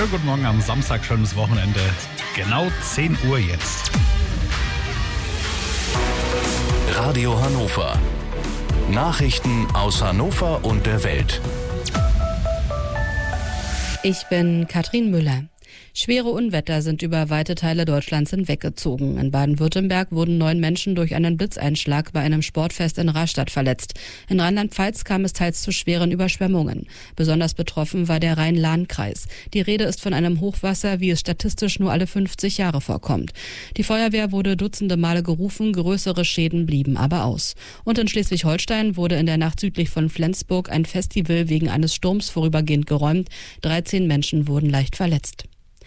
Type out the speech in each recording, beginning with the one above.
Schönen guten Morgen am Samstag, schönes Wochenende. Genau 10 Uhr jetzt. Radio Hannover. Nachrichten aus Hannover und der Welt. Ich bin Katrin Müller. Schwere Unwetter sind über weite Teile Deutschlands hinweggezogen. In Baden-Württemberg wurden 9 Menschen durch einen Blitzeinschlag bei einem Sportfest in Rastatt verletzt. In Rheinland-Pfalz kam es teils zu schweren Überschwemmungen. Besonders betroffen war der Rhein-Lahn-Kreis. Die Rede ist von einem Hochwasser, wie es statistisch nur alle 50 Jahre vorkommt. Die Feuerwehr wurde dutzende Male gerufen, größere Schäden blieben aber aus. Und in Schleswig-Holstein wurde in der Nacht südlich von Flensburg ein Festival wegen eines Sturms vorübergehend geräumt. 13 Menschen wurden leicht verletzt.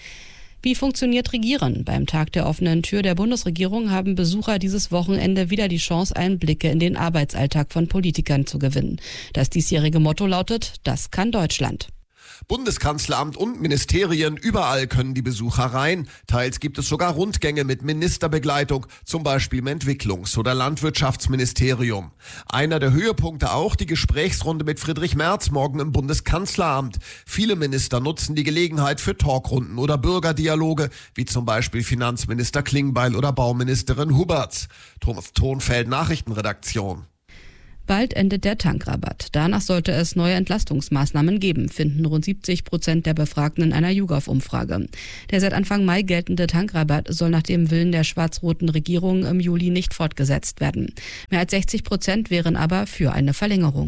Wie funktioniert Regieren? Beim Tag der offenen Tür der Bundesregierung haben Besucher dieses Wochenende wieder die Chance, Einblicke in den Arbeitsalltag von Politikern zu gewinnen. Das diesjährige Motto lautet: Das kann Deutschland. Bundeskanzleramt und Ministerien, überall können die Besucher rein. Teils gibt es sogar Rundgänge mit Ministerbegleitung, zum Beispiel im Entwicklungs- oder Landwirtschaftsministerium. Einer der Höhepunkte auch die Gesprächsrunde mit Friedrich Merz morgen im Bundeskanzleramt. Viele Minister nutzen die Gelegenheit für Talkrunden oder Bürgerdialoge, wie zum Beispiel Finanzminister Klingbeil oder Bauministerin Huberts. Thomas Thonfeld, Nachrichtenredaktion. Bald endet der Tankrabatt. Danach sollte es neue Entlastungsmaßnahmen geben, finden rund 70% der Befragten in einer YouGov-Umfrage. Der seit Anfang Mai geltende Tankrabatt soll nach dem Willen der schwarz-roten Regierung im Juli nicht fortgesetzt werden. Mehr als 60% wären aber für eine Verlängerung.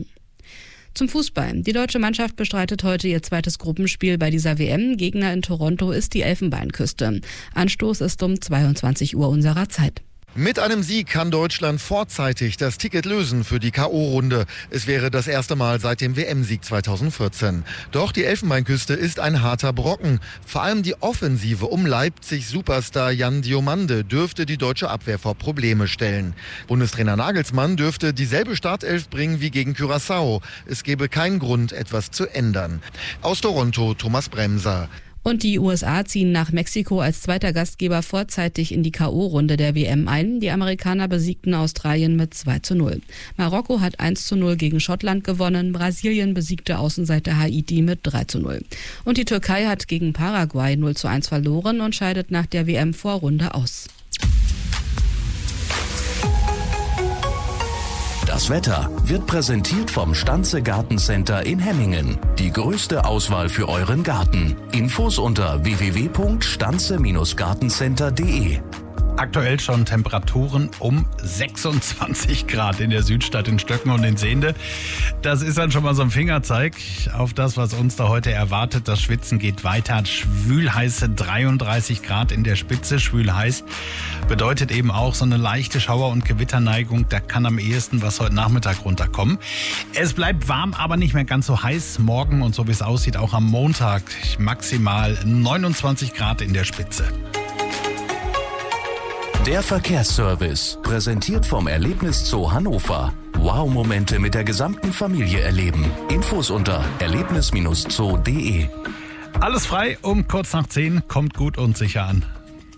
Zum Fußball. Die deutsche Mannschaft bestreitet heute ihr zweites Gruppenspiel bei dieser WM. Gegner in Toronto ist die Elfenbeinküste. Anstoß ist um 22 Uhr unserer Zeit. Mit einem Sieg kann Deutschland vorzeitig das Ticket lösen für die K.O.-Runde. Es wäre das erste Mal seit dem WM-Sieg 2014. Doch die Elfenbeinküste ist ein harter Brocken. Vor allem die Offensive um Leipzig-Superstar Jan Diomande dürfte die deutsche Abwehr vor Probleme stellen. Bundestrainer Nagelsmann dürfte dieselbe Startelf bringen wie gegen Curaçao. Es gäbe keinen Grund, etwas zu ändern. Aus Toronto, Thomas Bremser. Und die USA ziehen nach Mexiko als zweiter Gastgeber vorzeitig in die K.O.-Runde der WM ein. Die Amerikaner besiegten Australien mit 2:0. Marokko hat 1:0 gegen Schottland gewonnen. Brasilien besiegte Außenseiter Haiti mit 3:0. Und die Türkei hat gegen Paraguay 0:1 verloren und scheidet nach der WM-Vorrunde aus. Das Wetter wird präsentiert vom Stanze Gartencenter in Hemmingen. Die größte Auswahl für euren Garten. Infos unter www.stanze-gartencenter.de. Aktuell schon Temperaturen um 26 Grad in der Südstadt in Stöcken und in Sehnde. Das ist dann schon mal so ein Fingerzeig auf das, was uns da heute erwartet. Das Schwitzen geht weiter. Schwülheiße 33 Grad in der Spitze. Schwülheiß bedeutet eben auch so eine leichte Schauer- und Gewitterneigung. Da kann am ehesten was heute Nachmittag runterkommen. Es bleibt warm, aber nicht mehr ganz so heiß. Morgen und so wie es aussieht auch am Montag maximal 29 Grad in der Spitze. Der Verkehrsservice, präsentiert vom Erlebniszoo Hannover. Wow-Momente mit der gesamten Familie erleben. Infos unter erlebnis-zoo.de. Alles frei um kurz nach 10, kommt gut und sicher an.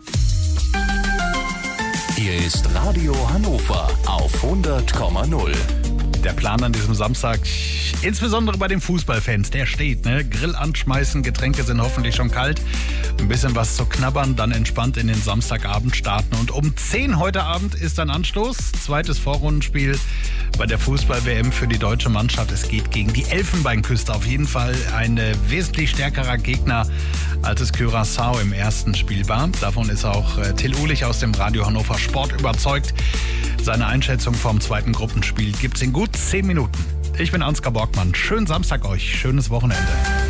Hier ist Radio Hannover auf 100,0. Der Plan an diesem Samstag, insbesondere bei den Fußballfans, der steht, ne? Grill anschmeißen, Getränke sind hoffentlich schon kalt, ein bisschen was zu knabbern, dann entspannt in den Samstagabend starten. Und um 10 heute Abend ist dann Anstoß, zweites Vorrundenspiel bei der Fußball-WM für die deutsche Mannschaft. Es geht gegen die Elfenbeinküste, auf jeden Fall ein wesentlich stärkerer Gegner, als es Curaçao im ersten Spiel war. Davon ist auch Till Uhlich aus dem Radio Hannover Sport überzeugt. Seine Einschätzung vom zweiten Gruppenspiel gibt's in gut 10 Minuten. Ich bin Ansgar Borgmann. Schönen Samstag euch, schönes Wochenende.